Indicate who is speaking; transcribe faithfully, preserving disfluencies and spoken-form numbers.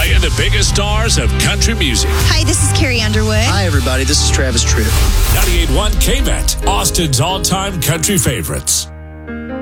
Speaker 1: playing the biggest stars of country music.
Speaker 2: Hi, this is Carrie Underwood.
Speaker 3: Hi, everybody. This is Travis Tritt.
Speaker 1: ninety-eight point one K-Met, Austin's all-time country favorites.